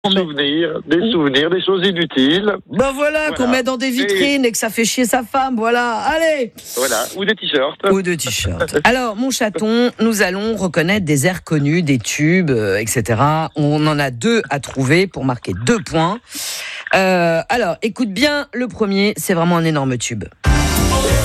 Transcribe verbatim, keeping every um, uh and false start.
Des souvenirs, des souvenirs, des choses inutiles. Ben voilà, voilà. Qu'on met dans des vitrines et... et que ça fait chier sa femme, voilà, allez. Voilà, ou des t-shirts. Ou des t-shirts. Alors, mon chaton, nous allons reconnaître des airs connus, des tubes, euh, et cetera. On en a deux à trouver pour marquer deux points. Euh, alors, écoute bien, le premier, c'est vraiment un énorme tube.